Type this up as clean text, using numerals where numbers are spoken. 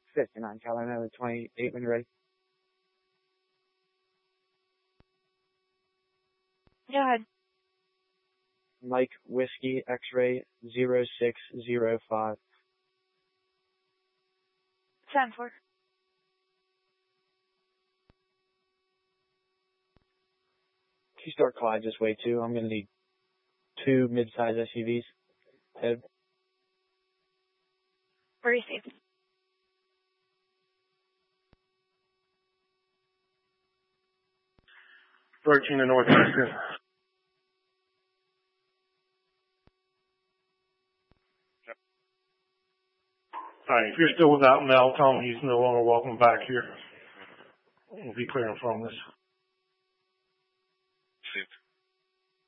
59 Carolina 28 when you're ready. Go ahead. Mike Whiskey X-ray 0605. 10-4. Can you start Clyde this way too? I'm going to need 2 mid-size SUVs. Head. Received. To Northwestern. All right, if you're still without Mel, tell him he's no longer welcome back here. We'll be clearing from this.